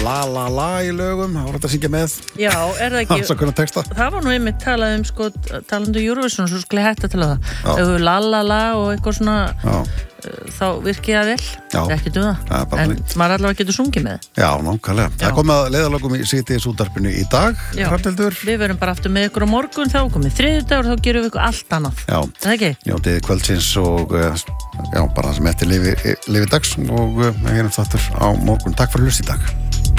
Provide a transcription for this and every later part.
la la la í lögum, það var þetta að syngja með. Já, það ekki? Svo kunna texta. Það var nú einmitt talað sko, talandi Eurovision, svo skulle hætta til það. Ef la la la og eitthvað svona, þá virkið það vel. Já. Ekki það. En maður allavega getur sungið með. Já, nákvæmlega. Það kom að leiðarlögum í Síðdeis útvarpinu í dag, Hrafnhildur. Við verum bara aftur með ykkur á morgun, þá komið þriðjudagur, þá gerum við ykkur allt annað. Já. Það ekki? Njótið kvöldsins og bara það sem eftir lifi dags og við erum þáttur á morgun. Takk fyrir að hlusta í dag.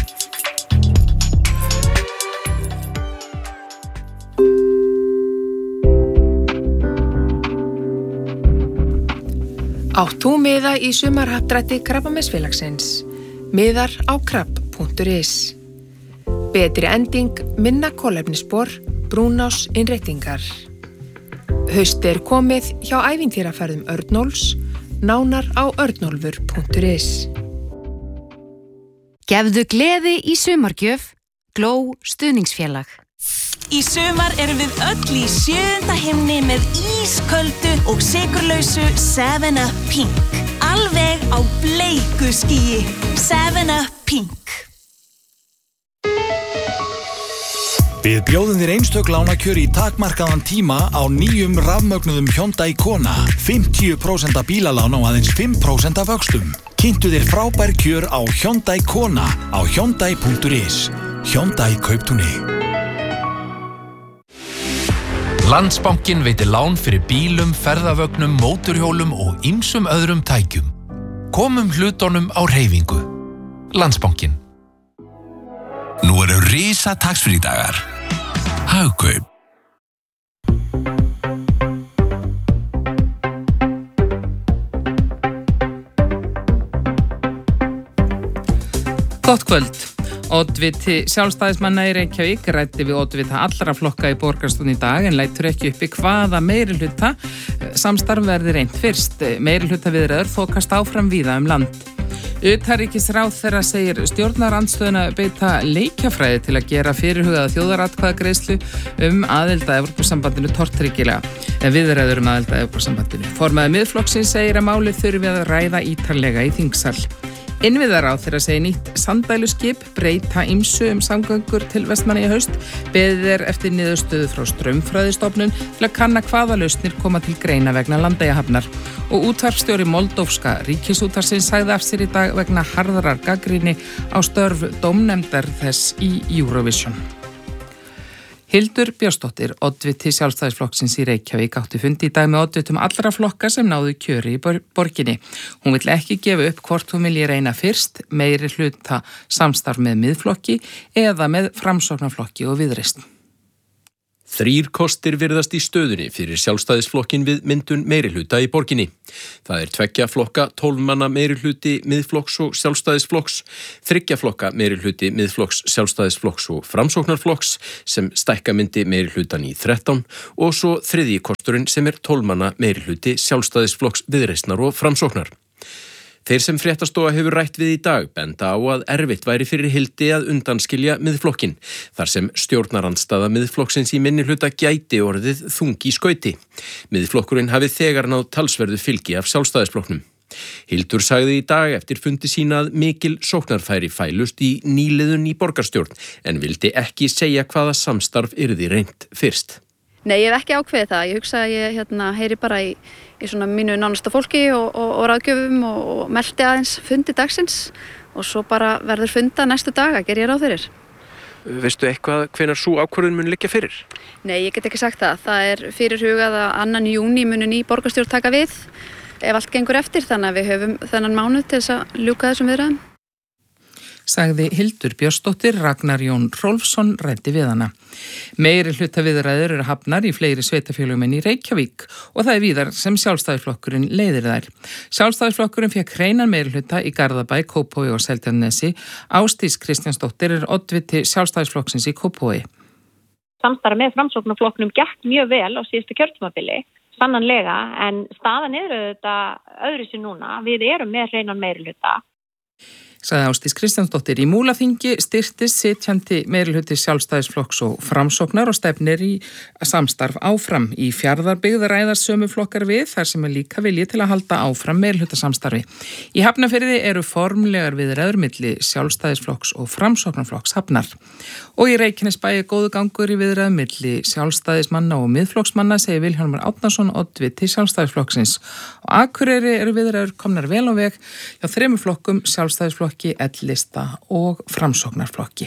Átt þú miða í sumarhappdrætti Krabbameinsfélagsins? Miðar á krabb.is. Betri ending, minna kolefnisspor, brúnás innréttingar. Haust komið hjá ævintýraferðum Örnólfs, nánar á örnólfur.is. Gefðu gleði í sumargjöf, Gló stuðningsfélag. Í sumar erum við öll í 7. himni með ísköldu og sykurlausu 7up Pink. Alveg á bleiku skýi. 7up Pink. Við bjóðum þér einstök lánakjör í takmarkaðan tíma á nýjum rafmögnuðum Hyundai Kona. 50% bílalán á aðeins 5% vöxtum. Kynntu þér frábær kjör á Hyundai Kona á hyundai.is. Hyundai Kauptúni. Landsbankinn veitir lán fyrir bílum, ferðavögnum, mótorhjólum og ýmsum öðrum tækjum. Komum hlutunum á hreyfingu. Landsbankinn. Nú eru risa tax-free-dagar. Hagkaup. Gott kvöld. Oddviti sjálfstæðismanna í Reykjavík ræddi við oddvita allra flokka í borgarstjórn í dag en lætur ekki uppi hvaða meirihluta samstarf verði reynt fyrst. Meirihluta viðræður þokast áfram víða land. Utanríkisráðherra segir stjórnarandstöðuna beita leikjafræði til að gera fyrirhugaða þjóðaratkvæðagreiðslu aðild að Evrópusambandinu tortryggilega. Viðræður aðild að Evrópusambandinu. Formaður Miðflokksins segir að málið þurfi að ræða ítarlega í þingsal. Innviðaráðherra segir nýtt sandæluskip breyta ýmsu samgöngur til Vestmannaeyja í haust. Beðið eftir niðurstöðu frá Straumfræðistofnun til að kanna hvaða lausnir koma til greina vegna Landeyjahafnar. Og útvarpsstjóri Moldófska Ríkisútvarpsins sagði af sér í dag vegna harðrar gagnrýni á störf dómnefndar þess í Eurovision. Hildur Björnsdóttir, oddviti sjálfstæðisflokksins í Reykjavík, átti fundi í dag með oddvitum allra flokka sem náðu kjöri í borginni. Hún vill ekki gefa upp hvort hún vilji reyna fyrst meiri hluta samstarf með Miðflokki eða með Framsóknarflokki og Viðreisn. 3 kostir virðast í stöðunni fyrir sjálfstæðisflokkin við myndun meirihluta í borginni. Það 2 flokka 12 manna meirihluti Miðflokks og Sjálfstæðisflokks, 3 flokka meirihluti Miðflokks, Sjálfstæðisflokks og Framsóknarflokks sem stækka myndi meirihlutan í 13 og svo 3. kosturinn sem 12 manna meirihluti Sjálfstæðisflokks, Viðreisnar og Framsóknar. Þeir sem Fréttastofa hefur rætt við í dag benda á að erfitt væri fyrir Hildi að undanskilja Miðflokkinn, þar sem stjórnarandstaða Miðflokksins í minnihluta gæti orðið þungi í skauti. Miðflokkurinn hafi þegar náð talsverðu fylgi af Sjálfstæðisflokknum. Hildur sagði í dag eftir fundi sína að mikil sóknarfæri fælust í nýliðun í borgarstjórn, en vildi ekki segja hvaða samstarf yrði reynt fyrst. Nei, ég hef ekki ákveðið það. Ég hugsa að ég heyri bara í svona mínu nánasta fólki og ráðgjöfum og melti aðeins fundi dagsins og svo bara verður funda næstu daga, ger ég ráð fyrir. Veistu eitthvað hvenær sú ákvörðun mun liggja fyrir? Nei, ég get ekki sagt það. Það fyrirhugað að 2. júní muni ný borgarstjórn taka við ef allt gengur eftir, þannig að við höfum þennan mánuð til þess að ljúka þessum viðræðum. Sagði Hildur Björnsdóttir, Ragnar Jón Rolfsson ræddi við hana. Meiri hluta viðræður eru hafnar í fleiri sveitarfélögum en í Reykjavík og það víðar sem Sjálfstæðisflokkurinn leiðir þær. Sjálfstæðisflokkurinn fékk hreinan meiri hluta í Garðabæ, Kópavogi og Seltjarnarnesi. Ásdís Kristjánsdóttir oddviti Sjálfstæðisflokksins í Kópavogi. Samstarf með Framsóknarflokknum gekk mjög vel á síðustu kjörtímabili, sannanlega, en staðan þetta öðru sér núna. Við erum með hreinan meiri hluta. Sagði Ásdís Kristjánsdóttir. Í Múlaþingi styrktist sitjandi meirihluti Sjálfstæðisflokks og Framsóknar og stefnir í samstarf áfram. Í Fjarðarbyggð ræða sömu flokkar við þar sem líka vilji til að halda áfram meirihlutasamstarfi. Í Hafnarfirði eru formlegar viðræður milli Sjálfstæðisflokks og Framsóknarflokks Hafnar. Og í Reykjanesbæ góðu gangur í viðræðum milli Sjálfstæðismanna og Miðflokksmanna, segir Vilhjálmur Árnason, oddviti Sjálfstæðisflokksins. Á Akureyri eru viðræður komnar vel á veg hjá 3 flokkum, Sjálfstæðisflokki, L-lista og Framsóknarflokki.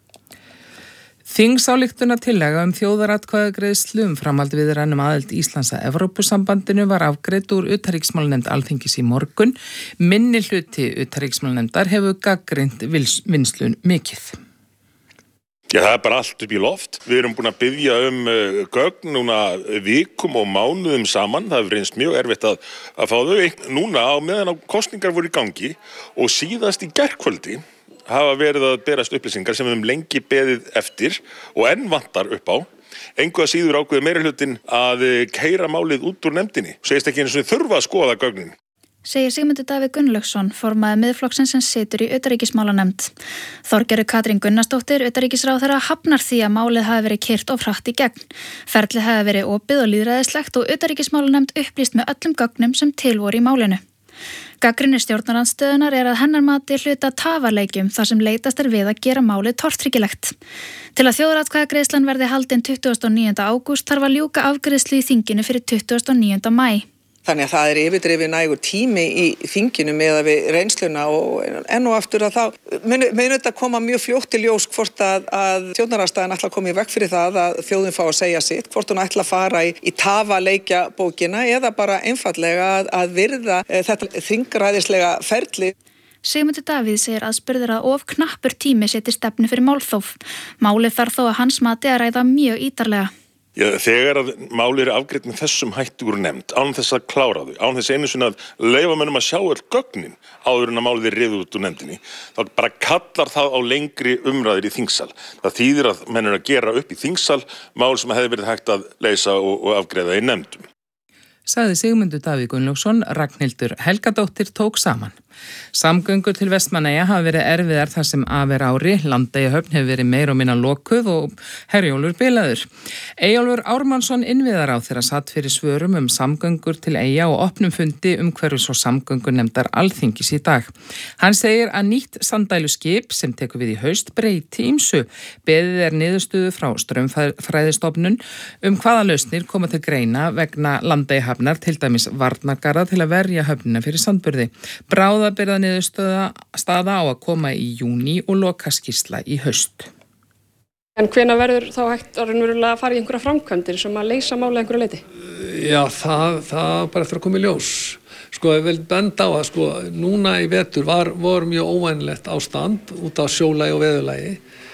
Þingsályktun-tillaga þjóðaratkvæðagreiðslu framhaldi viðræðum aðild Íslands að Evrópusambandinu var afgreidd úr utanríkismálanefnd Alþingis í morgun. Minnihluti utanríkismálanefndar hefur gagnrýnt vinnslu mikið. Já, það bara allt upp í loft. Við erum búin að biðja gögn núna vikum og mánuðum saman. Það hefur reynst mjög erfitt að fá þau. Núna á meðan á kosningar voru í gangi og síðast í gærkvöldi hafa verið að berast upplýsingar sem við höfum lengi beðið eftir og enn vantar upp á. Engu að síður ákveði meirihlutinn að keyra málið út úr nefndinni. Segist ekki einu sinni þurfa að skoða gögnin. Segir Sigmundur Davíð Gunnlaugsson, formaður Miðflokksins sem situr í utanríkismálanefnd. Þorgerður Katrín Gunnarsdóttir, utanríkisráðherra, hafnar því að málið hafi verið keyrt of hratt í gegn. Ferlið hafi verið opið og lýðræðislegt og utanríkismálanefnd upplýst með öllum gögnum sem til voru í málinu. Gagnrýni stjórnarandstöðunar er að hennar mati hluta tafarleikjum þar sem leitast er við að gera málið tortryggilegt. Til að þjóðaratkvæðagreiðslan verði haldin 29. ágúst þarf að ljúka afgreiðslu í þinginu fyrir 29. maí. Þannig að það yfirdrifið nægur tími í þinginu með við reynsluna og enn og aftur að þá mun þetta koma mjög fljótt til ljós hvort að stjórnarandstaðan ætla að koma í veg fyrir það að þjóðin fá að segja sitt, hvort hún ætla að fara í tafaleikja bókina eða bara einfallega að virða þetta þingræðislega ferli. Sigmundur Davíð segir aðspurður að of knappur tími seti stefnu fyrir málþóf. Málið þarf þó að hans mati að ræða mjög ítarlega. Já, þegar að máli eru afgreitt með þessum hætti úr nefnd, án þess að klára þau, án þess einu sinni að leyfa mönnum að sjá öll gögnin áður en að málið er riðið út úr nefndinni, þá bara kallar það á lengri umræður í þingsal. Það þýðir að menn eru að gera upp í þingsal mál sem hefði verið hægt að leysa og afgreiða í nefndum. Sagði Sigmundur Davíð Gunnlaugsson. Ragnhildur Helgadóttir tók saman. Samgöngur til Vestmannaeyja hafa verið erfiðar þar sem af ári. Landeyjahöfn hefur verið meira og minna lokuð og Herjólfur bilaður. Eyjólfur Ármannsson innviðaráðherra satt fyrir svörum samgöngur til Eyja og opnum fundi umhverfis og samgöngunefndar Alþingis í dag. Hann segir að nýtt sanddæluskip sem tekur við í haust breyti ýmsu. Beðið niðurstöðu frá Straumfræðistofnun hvaða lausnir koma til greina vegna Landeyjahafnar, til dæmis varnargarða til að verja höfnina fyrir sandburði. Bráðabirgða niðurstaða á að koma í júní og loka skýrsla í haust. En hvenær verður þá hægt að fara í einhverja framkvæmdir sem að leysa málið einhverju leyti? Já, það bara eftir að koma í ljós. Ég vil benda á að núna í vetur var mjög óvænlegt ástand út af sjólagi og veðurlagi.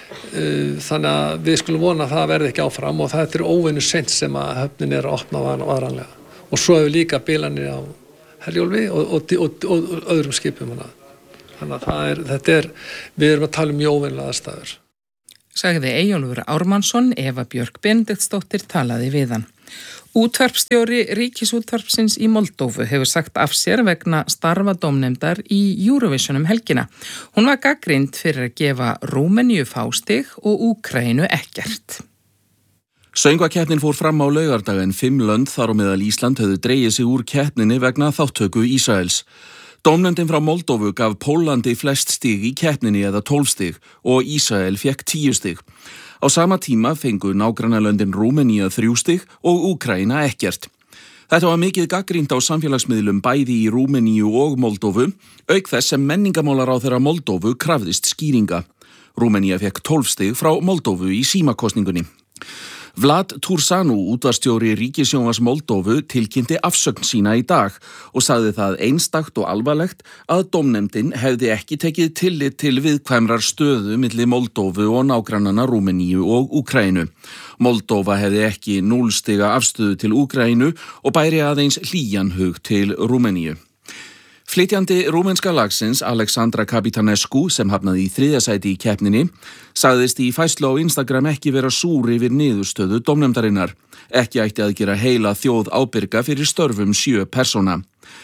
Þannig að við skulum vona að það verði ekki áfram og þetta er óvenju seint sem að höfnin er að opna varanlega. Og svo hefur líka bilanir á Herjólfi og öðrum skipum. Þannig að við erum að tala um mjög óvenjulegar aðstæður. Sagði Eyjólfur Ármannsson. Eva Björk Benediktsdóttir talaði við hann. Útvarpsstjóri Ríkisútvarpsins í Moldóvu hefur sagt af sér vegna starfa dómnefndar í Eurovision helgina. Hún var gagnrýnd fyrir að gefa Rúmeníu fástig og Úkraínu ekkert. Söngvakeppnin fór fram á laugardag en 5 lönd þar á meðal Ísland höfðu dregið sig úr keppninni vegna þáttöku Ísraels. Dómnefndin frá Moldóvu gaf Pólandi flest stig í keppninni eða 12 stig og Ísrael fékk 10 stig. Á sama tíma fengu nágrannalöndin Rúmenía 3 stig og Úkraína ekkert. Þetta var mikið gagnrýnt á samfélagsmiðlum bæði í Rúmeníu og Moldóvu, auk þess sem menningamálaráðherra Moldóvu krafðist skýringa. Rúmenía fékk 12 stig frá Moldóvu í símakosningunni. Vlad Tursanu, útvarpsstjóri Ríkissjónvarps Moldóvu, tilkynnti afsögn sína í dag og sagði það einstakt og alvarlegt að dómnefndin hefði ekki tekið tillit til viðkvæmrar stöðu milli Moldóvu og nágrannana Rúmeníu og Úkraínu. Moldóva hefði ekki 0 stiga afstöðu til Úkraínu og bæri aðeins hlýjan hug til Rúmeníu. Flytjandi rúmenska lagsins Alexandra Kapitanescu, sem hafnaði í 3. sæti í keppninni, sagðist í færslu á Instagram ekki vera súr yfir niðurstöðu dómnefndarinnar. Ekki ætti að gera heila þjóð ábyrga fyrir störfum 7 persóna.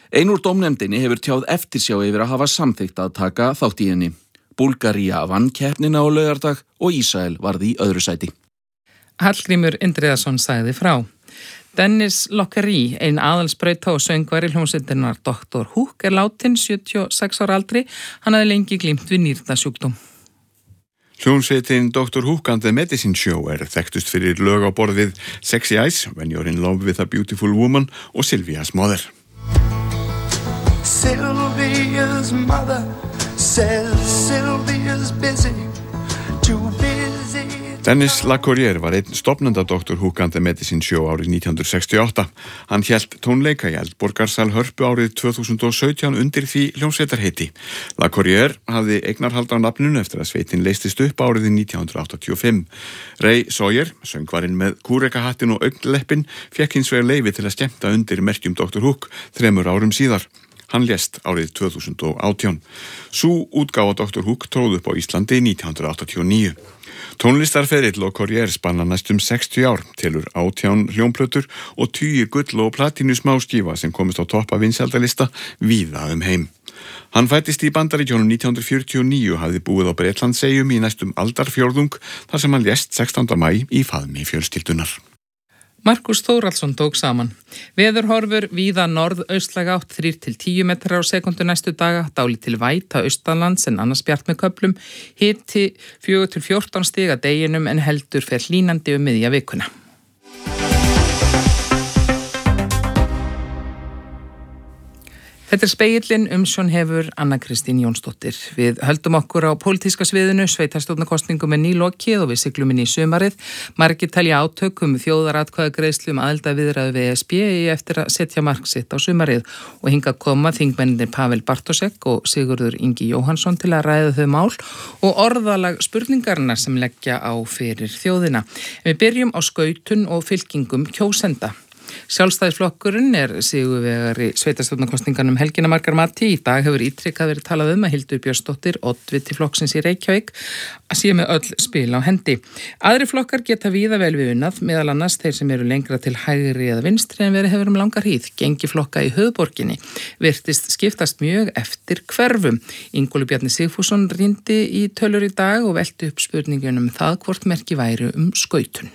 Ein úr dómnefndinni hefur tjáð eftirsjá yfir að hafa samþykkt að taka þátt í henni. Búlgaría vann keppnina á laugardag og Ísrael varð í öðru sæti. Hallgrímur Indriðason sagði frá. Dennis Lockery, ein aðalsbrauta og söngvari hljómsveitinnar Dr. Hook látin 76 ára aldri. Hann hafði lengi glímt við nýrnasjúkdóm. Hljómsveitin Dr. Hook and the Medicine Show þekktust fyrir lög á borð við Sexy Eyes, When You're in Love with a Beautiful Woman og Sylvia's Mother. Sylvia's mother says Sylvia's busy, too busy. Dennis Lacourier var einn stofnanda Dr. Hook and the Medicine Show árið 1968. Hann hélt tónleika í Eldborgarsal Hörpu árið 2017 undir því hljómsveitarheiti. Lacourier hafði eignarhald á nafninu eftir að sveitin leystist upp árið 1985. Ray Sawyer, söngvarinn með kúrekahattin og augnleppin, fékk hins vegar leyfi til að skemmta undir merkjum Dr. Hook 3 árum síðar. Hann lést árið 2018. Sú útgáfa Dr. Hook tróð upp á Íslandi 1989. Tónlistarferill Lacourier spanna næstum 60 ár, telur 18 hljómplötur og 20 gull- og platínu smáskífa sem komist á toppa vinsældalista víða heim. Hann fættist í Bandaríkjunum 1949, hafði búið á Bretlandseyjum í næstum aldarfjórðung, þar sem hann lést 16. maí í faðmi fjölskyldunar. Markus Þórhallsson tók saman. Veðurhorfur víða norðaustlæg átt 3-10 metrar á sekundu næstu daga, dálítil væta austanlands en annars bjart með köflum, hiti 4-14 stig að deginum en heldur fer hlínandi miðja vikuna. Þetta Spegillinn, umsjón hefur Anna Kristín Jónsdóttir. Við höldum okkur á pólitíska sviðinu, sveitarstjórnarkosningum nýlokið og við siglum inn í sumarið. Margir telja átökum þjóðaratkvæðagreiðslu aðildarviðræðu við ESB eftir að setja mark sitt á sumarið og hingað koma þingmennirnir Pavel Bartosek og Sigurður Ingi Jóhannsson til að ræða þau mál og orðalag spurningarinnar sem leggja á fyrir þjóðina. En við byrjum á skautun og fylkingum kjósenda. Sjálfstæðisflokkurinn sigurvegari sveitarstjórnarkosninganum helgina margar mati. Í dag hefur ítrekkað verið talað að Hildur Björnsdóttir, oddviti flokksins í Reykjavík, að sé með öll spil á hendi. Aðri flokkar geta víða vel við unnað, meðal annars þeir sem eru lengra til hægri eða vinstri en verið hefur langar hríð. Gengi flokka í höfuðborginni virtist skiptast mjög eftir hverfum. Ingólfur Bjarni Sigfússon rýndi í tölur í dag og velti upp spurningunum það hvort merki væri skautun.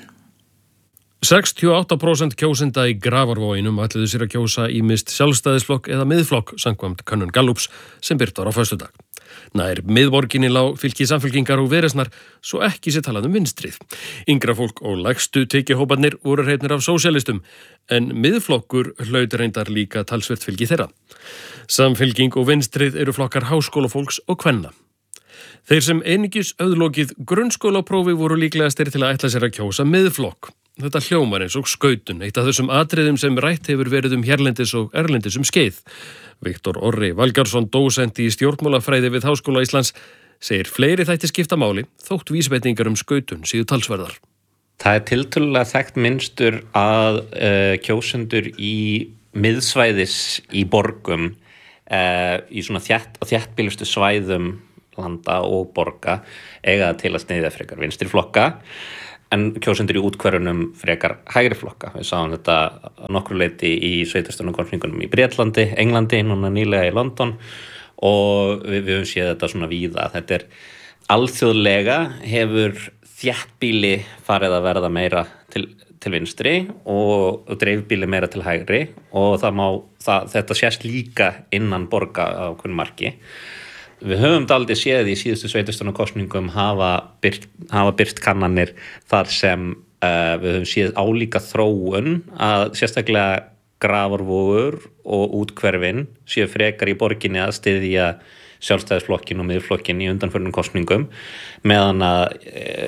68% kjósenda í Grafarvoginum ætluðu sér að kjósa ýmist sjálfstæðisflokk eða miðflokk samkvæmt könnun Gallups sem birt var á föstudag. Nær miðborginni lá fylki Samfylkingar og Viðreisnar svo ekki sé talað vinstrið. Yngra fólk og lægstu tekjuhóparnir voru hreifnir af sósíalistum en miðflokkur hlaut reyndar líka talsvert fylgi þeirra. Samfylking og vinstrið eru flokkar háskólafólks og kvenna. Þeir sem einungis auðlokið grunnskólaprófi voru líklegastir til að ætla sér að kjósa miðflokk. Þetta hljómar eins og skautun, eitt af þessum atriðum sem rætt hefur verið hérlendis og erlendis skeið. Viktor Orri Valgjarsson, dósent í stjórnmálafræði við Háskóla Íslands, segir fleiri þætti skipta máli þótt vísbendingar skautun séu talsverðar. Það tiltölulega þekkt mynstur að kjósendur í miðsvæðis í borgum, í svona þéttbýlustu svæðum landa og borga, eiga til að sneiða frekar vinstri flokka, en kjósendur í útkverfunum frekar hægri flokka. Við sáum þetta nokkru leyti í sveitarstjórnarkosningunum í Bretlandi, Englandi, núna nýlega í London og við höfum séð þetta svona víða. Þetta alþjóðlega hefur þéttbýli farið að verða meira til vinstri og dreifbýli meira til hægri og þetta sést líka innan borga á hvernig marki. Við höfum dálítið séð í síðustu sveitarstjórnarkosningum hafa birt kannanir þar sem við höfum séð álíka þróun að sérstaklega Grafarvogur og útkverfin séu frekar í borginni að styðja sjálfstæðisflokkin og miðflokkin í undanförnum kosningum meðan að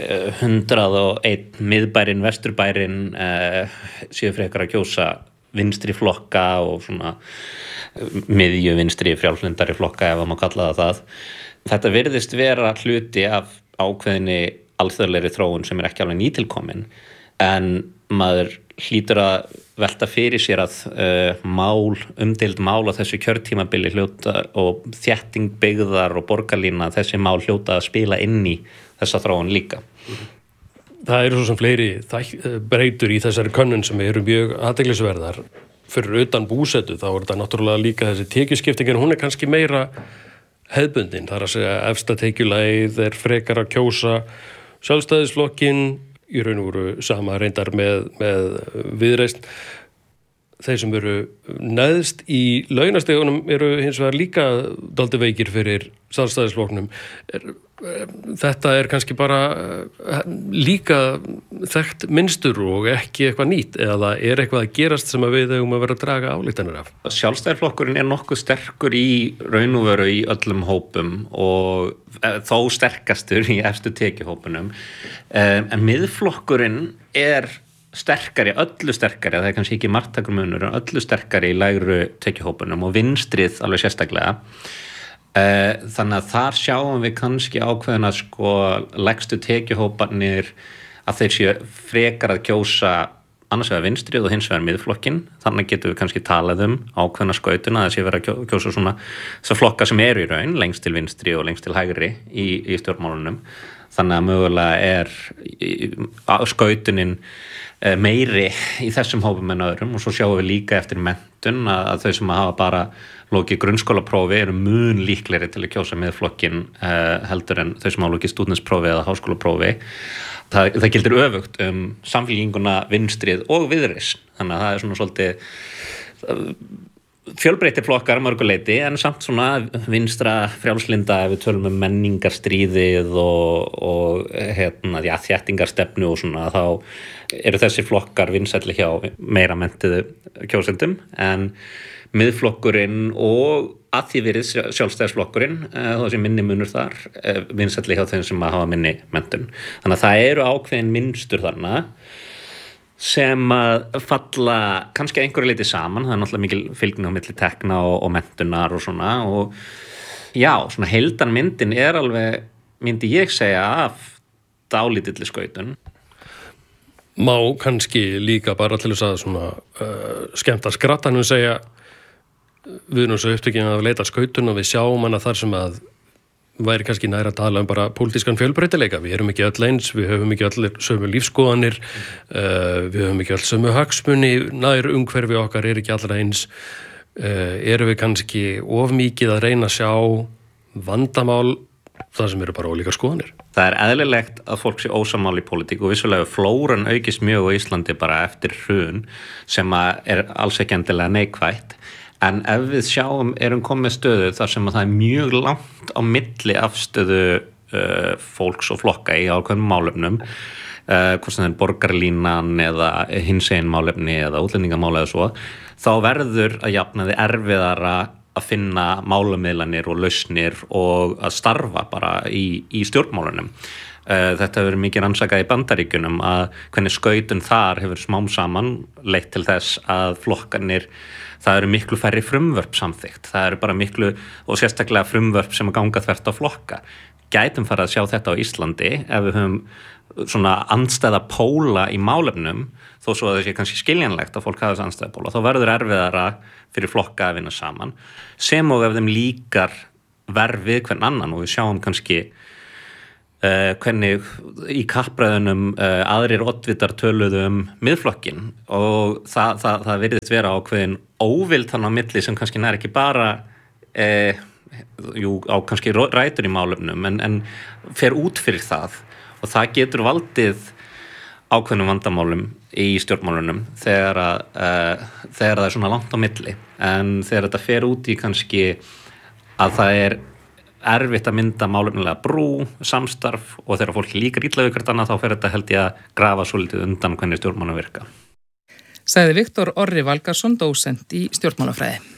101 miðbærin, vesturbærin séu frekar að kjósa vinstri flokka og svona miðju vinstri frjálslindari flokka ef maður kalla það. Þetta virðist vera hluti af ákveðinni alþjóðlegri þróun sem ekki alveg nýtilkomin en maður hlýtur að velta fyrir sér að umdeild mál á þessu kjörtímabili hljóta og þétting byggðar og borgarlína þessi mál hljóta að spila inn í þessa þróun líka. Það eru svo sem fleiri breytur í þessari könnun sem eru mjög athyglisverðar. fyrir utan búsetu, þá þetta náttúrulega líka þessi tekjuskiptingin, hún kannski meira hefðbundin, það að segja efsta tekjulagið frekar að kjósa Sjálfstæðisflokkinn, í raun og veru sama reyndar með Viðreisn. Þeir sem eru neðst í launastegunum eru hins vegar líka dálítið veikir fyrir Sjálfstæðisflokknum. Þetta kannski bara líka þekkt mynstur og ekki eitthvað nýtt, eða eitthvað að gerast sem við eigum að vera að draga ályktanir af. Sjálfstæðisflokkurinn nokkuð sterkur í raun og veru í öllum hópum og þó sterkastur í efstu tekjuhópunum. En miðflokkurinn sterkari, öllu sterkari, það kannski ekki margtakur munur, en öllu sterkari í lægru tekjuhópunum og vinstrið alveg sérstaklega. Þannig að þar sjáum við kannski ákveðina lægstu tekjuhóparnir að þeir séu frekar að kjósa annars vegar vinstrið og hins vegar miðflokkinn. Þannig getum við kannski talað ákveðna skautuna að það sé verið að kjósa svona þessar flokka sem eru í raun, lengst til vinstri og lengst til hægri í stjórnmálunum. Þannig að mögulega skautunin meiri í þessum hópum en öðrum, og svo sjáum við líka eftir menntun að þau sem hafa bara lokið grunnskólaprófi eru mun líklegri til að kjósa miðflokkinn heldur en þau sem hafa lokið stúdentsprófi eða háskólaprófi. Það gildir öfugt samfylkinguna, vinstrið og Viðreisn. Þannig að það svona svolítið fjölbreyttir flokkar mörguleiti, en samt svona vinstra frjálslinda ef við tölum menningarstríðið og þéttingarstefnu og svona, þá eru þessi flokkar vinsælli hjá meira menntuðu kjósendum, en miðflokkurinn og að því verið Sjálfstæðisflokkurinn, þá sé minni munur þar, vinsælli hjá þeim sem hafa minni menntun. Þannig að það eru ákveðin mynstur þarna sem að falla kannski einhverju leiti saman. Það náttúrulega mikil fylgni á milli tekna og menntunar og svona, og já, svona heildarmyndin alveg, myndi ég segja, af dálítilli skautun. Má kannski líka bara til þess að svona skemmta skrattanum segja, við erum svo upptökin að leita skautun og við sjáum hana þar sem að væri kannski nær að tala bara pólitískan fjölbreytileika. Við erum ekki öll eins, við höfum ekki öll sömu lífskoðanir, við höfum ekki öll sömu hagsmuni, nær umhverfi okkar ekki allra eins. Erum við kannski of mikið að reyna að sjá vandamál þar sem eru bara ólíkar skoðanir? Það eðlilegt að fólk sé ósammála í pólitík, og vissulega flóran aukist mjög á Íslandi bara eftir hrun, sem að alls ekki endilega neikvætt. En ef við sjáum, erum komið stöðu þar sem að það mjög langt á milli afstöðu fólks og flokka í ákveðnum málefnum, hvort sem borgarlínan eða hinsegin málefni eða útlendingamál eða svo, þá verður að jafnaði erfiðara að finna málamiðlanir og lausnir og að starfa bara í stjórnmálunum. Þetta hefur mikið rannsakað í Bandaríkjunum að hvernig skautun þar hefur smám saman leitt til þess að flokkarnir, það eru miklu færri frumvörp samþykkt, það eru bara miklu, og sérstaklega frumvörp sem að ganga þvert á flokka. Gætum farið að sjá þetta á Íslandi ef við höfum svona andstæða póla í málefnum, þó svo að það sé kannski skiljanlegt að fólk hafa þessi andstæða póla, þá verður erfiðara fyrir flokka að vinna saman, sem og ef þeim líkar verð við hvern annan, og við sjáum kannski hvernig í kappræðunum aðrir oddvitar töluðu miðflokkin, og það virðist vera ákveðin óvild þannig á milli sem kannski nær ekki bara á kannski rætur í málefnum, en fer út fyrir það, og það getur valdið ákveðnum vandamálum í stjórnmálunum þegar það svona langt á milli. En þegar þetta fer út í kannski að það erfitt að mynda málefnilega brú, samstarf, og þegar fólki líkar illa við hvert annað, þá fer þetta held ég að grafa svolítið undan hvernig stjórnmálum virka. Sagði Viktor Orri Valgarsson, dósent í stjórnmálafræði.